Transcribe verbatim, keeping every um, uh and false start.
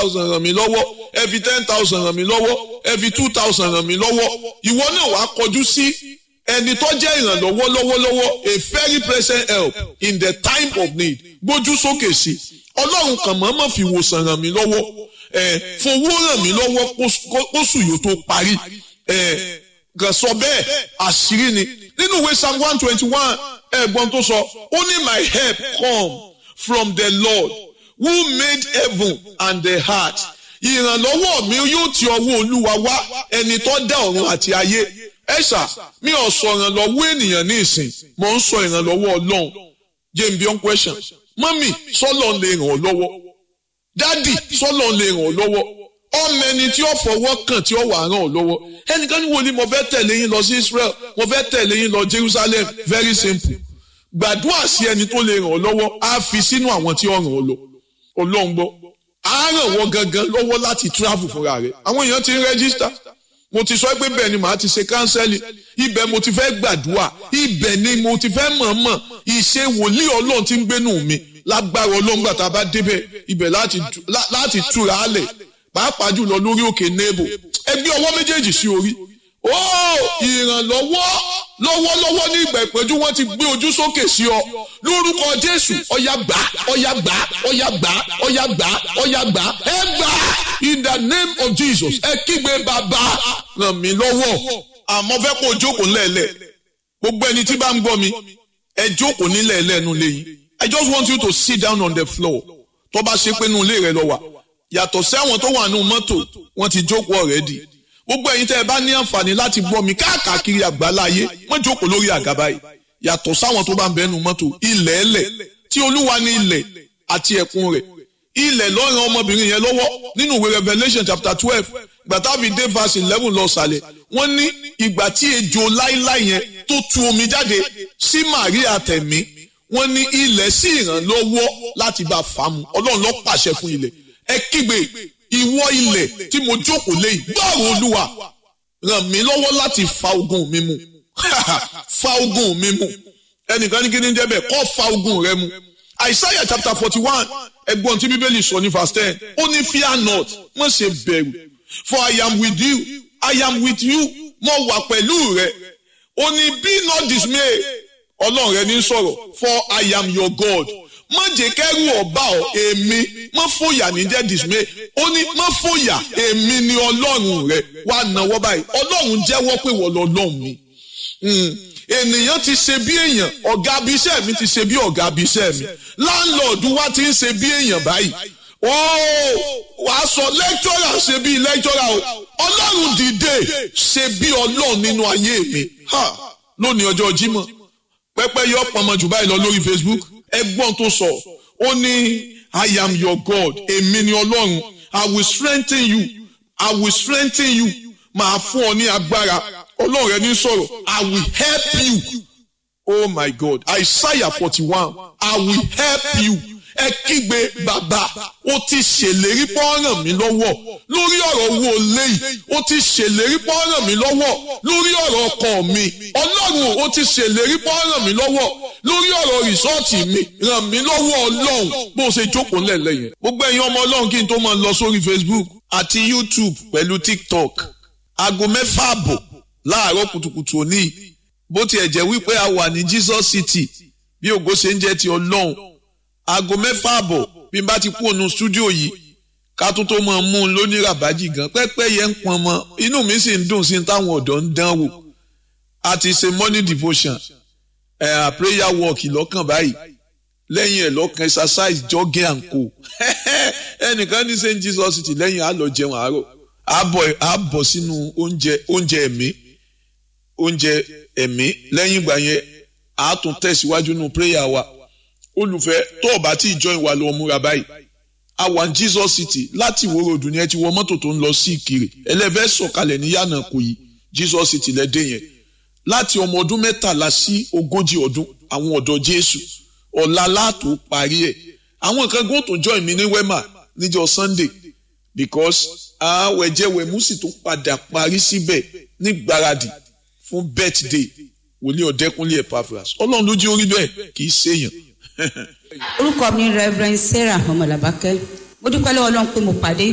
thousand ràn mí lọ́wọ́, ẹ fi ten thousand ràn mí lọ́wọ́, ẹ fi two thousand ràn mí lọ́wọ́. Ìwọ náà wàá kọjú sí ẹni tó jẹ́ ìrànlọ́wọ́ lọ́wọ́lọ́wọ́, a very present help in the time of need. Gbójú sókè sí. Ọlọ́run kàn mọ́mọ́ fi wòsàn ràn mí lọ́wọ́, ẹ̀ fowó ràn mí lọ́wọ́ kóṣù yóò tó parí. Ẹ̀ kàn sọ bẹ́ẹ̀ àṣírí ni. Nínú ìwé Psalm one twenty-one ẹ̀gbọ́n tó sọ, ó ní my help come from the Lord who made heaven and the heart. Ìrànlọ́wọ́ mi yóò ti ọwọ́ Olúwa wá, ẹni tó dá ọ̀run àti ayé. Ẹ̀sà mi ò sọ ìrànlọ́wọ́ ènìyàn ní ìsìn, mo ń sọ ìrànlọ́wọ́ Ọlọ́run. James beyond question. Mọ́mì sọ́lọ́ lè ràn ọ́ lọ́wọ́. Dádì sọ́lọ́ lè ràn ọ́ lọ́wọ́. Ọmọ ẹni tí ó fọwọ́ kàn tí ó wà ràn ọ́ lọ́wọ́. Ẹnìkan ní wo ni mo fẹ́ tẹ̀lé yín lọ sí Israel, mo fẹ́ tẹ̀lé yín lọ Jerusalem. Very simple. Gbàdúrà sí ẹni tó lè ràn ọ́ lọ́wọ́, á fi sínú àwọn tí ó ràn ọ́ lọ. Ọlọ́run gbọ́. Á ràn wọ́n gangan lọ́wọ́ láti travel fúnra rẹ̀. Àwọn èèyàn ti ń rẹ́gísítà. Mo ti sọ pé bẹ́ẹ̀ ni màá ti ṣe kánsẹ́lì. Ibẹ̀ mo ti fẹ́ gbàdúrà. Ibẹ̀ ni mo ti fẹ́ mọ̀ọ́mọ̀. Ìṣe wòlíì Ọlọ́run ti ń gbénú mi. Lágbára Ọlọ́run gbà tá a bá débẹ̀. Ibẹ̀ láti túra á lẹ̀. Pàápàá jùlọ lórí òkè Nebo. Ẹ gbé ọwọ́ méjèèjì sí orí. Ó ìrànlọ́wọ́ lọ́wọ́lọ́wọ́ ní ìgbà ìpẹ́jú wọ́n ti gbé ojú sókè sí ọ. Lórúkọ Jésù, ọ̀yá gbà, ọ̀yá gbà, ọ̀yá gbà, ọ̀yá gbà, ọ̀yá gbà, ẹ gbà. In the name of Jesus, ẹ kígbe bàbá ràn mí lọ́wọ́. Àmọ́ fẹ́ kó o jókòó ńlẹ̀ẹ́lẹ̀. Gbogbo ẹni tí bá ń gbọ́ mi, ẹ jókòó nílẹ̀ẹ́lẹ̀ nù léyìn. I just want you to sit down on the floor. Tó bá ṣe pé nù ilé rẹ lọ wà. Yàtọ̀ sí àwọn tó wà nù mọ́tò, wọ́n ti jókòó already. Gbogbo ẹ̀yin tẹ́ ẹ bá ní àǹfààní láti gbọ́ mi káàkiri àgbáláyé, wọ́n jókòó lórí àga báyìí. Yàtọ̀ sáwọn tó bá ń bẹnu mọ́tò, ilẹ̀ ẹlẹ̀ tí Olúwa ní ilẹ̀ àti ẹ̀kún rẹ̀. Ilẹ̀ ló ràn ọmọbìnrin yẹn lọ́wọ́ nínú ìwé Revelation chapter twelve gbàtàbí dé verse eleven lọ sàlẹ̀. Wọ́n ní ìgbà tí ejò láíláí yẹn tó tu omi jáde sí Màríà tẹ̀mí, wọ́n ní ilẹ̀ sì ràn lọ́wọ́ láti bá fà á mu. Ọlọ́run ló pàṣẹ fún ilẹ̀. Ẹ kígbe, ìwọ ilẹ̀ tí mo jókòó lé yìí, gbọ́rọ̀ Olúwa ràn mí lọ́wọ́ láti fa ogun mi mu. Fa ogun mi mu. Ẹnìkan ní kí ni jẹ́ bẹ́ẹ̀, kó fa ogun rẹ mu. Isaiah chapter forty-one ẹgbọ́n tí Bíbélì sọ ní verse ten, ó ní fear not, má ṣe bẹ̀rù, for I am with you, I am with you, mo wà pẹ̀lú rẹ. Ó ní be not dismayed, Ọlọ́run rẹ ní sọ̀rọ̀, for I am your God. Má jẹ́ kẹ́rù ọba ọ, èmi, má fòyà ní jẹ́ dismay. Ó ní má fòyà, èmi ni Ọlọ́run rẹ. Wá náwó báyìí, Ọlọ́run jẹ́wọ́ pé wọ́n lọ́lọ́run mi. Ènìyàn ti ṣe bí èèyàn, ọ̀gá abiṣẹ́ mi ti ṣe bí ọ̀gá abiṣẹ́ mi. Láńlọ́ọ̀dù wa ti ń ṣe bí èèyàn báyìí. Ó wàá sọ lẹ́kítọ́rà ṣe bí lẹ́kítọ́rà o. Ọlọ́run dìde ṣe bí Ọlọ́run nínú ayé mi. Lónìí ọjọ́ Jímọ̀, pẹ́pẹ́ yọ pọnmọ jù báyìí lọ lórí Facebook. Ẹgbọ́n tó sọ, ó ní I am your God, èmi ni Ọlọ́run. I will strengthen you, I will strengthen you. Màá fún ọ ní agbára. Ọlọ́run rẹ ní sọ̀rọ̀, I will help you. Oh my God, Isaiah forty-one, I will help you. Ẹ kígbe bàbá, ó ti ṣèlérí pọ́ ràn mí lọ́wọ́ lórí ọ̀rọ̀ owó léyìí. Ó ti ṣèlérí pọ́ ràn mí lọ́wọ́ lórí ọ̀rọ̀ ọkọ mi. Ọlọ́run ó ti ṣèlérí pọ́ ràn mí lọ́wọ́ lórí ọ̀rọ̀ rìsọ́ọ̀tì mi. Ràn mí lọ́wọ́ Ọlọ́run bó ṣe jókòó lẹ́lẹ́ yẹn. Gbogbo ẹ̀yin ọmọ Ọlọ́run kí n tó máa lọ sórí Facebook àti YouTube pẹ̀lú TikTok. Aago mẹ́fà àbọ̀ láàárọ̀ kùtùkùtù òní. Bó tiẹ̀ jẹ́ wípé a wà ní Jesus City bí ògo ṣe ń jẹ́ ti Ọlọ́run. Aago mẹ́fà àbọ̀ bí n bá ti kú ònú stúdíò yìí ká tó tó máa mú un lóní ràbájì gan pẹ́pẹ́ yẹn ń pọn mọ́ inú mi sì ń dùn sí táwọn ọ̀dọ́ ń dán wò. A ti ṣe morning devotion ẹ̀ uh, prayer walk lọ́kàn báyìí lẹ́yìn ẹ̀ lọ́kàn exercise jogging and co. Ẹnìkan ní Saint Jesus City lẹ́yìn á lọ jẹun àárọ̀ á bọ̀ sínú oúnjẹ oúnjẹ ẹ̀mí oúnjẹ ẹ̀mí lẹ́yìn ìgbà yẹn á tún tẹ̀síwájú nínú prayer wa. Olùfẹ́ tó o bá tí join wa lọ múra báyìí a wà ní Jesus City láti Ìwó Road ni ẹ ti wọ mọ́tò tó ń lọ sí Ìkirè ẹlẹ́fẹ́ sọ̀kalẹ̀ ní Yànàkòyí Jesus City lẹ́dẹ̀ yẹn láti ọmọ ọdún mẹ́tàlá sí ogójì ọdún àwọn ọ̀dọ́ Jésù ọ̀la látò parí ẹ̀ àwọn kan gbọ́n tó join mi ní Wema níjọ́ Sunday because àwẹ̀jẹ̀wẹ̀mú sì tó padà parí síbẹ̀ ní gbáradì fún birthday wòlíì Ọ̀dẹ́kúnlé Epaphras Ọlọ́run ló jí orí bẹ́ẹ̀ kì í ṣèyàn. Orúkọ mi Reverend Sarah Ọmọlàbákẹ́. Mo dúpẹ́ lọ́wọ́ Ọlọ́run pé mo pàdé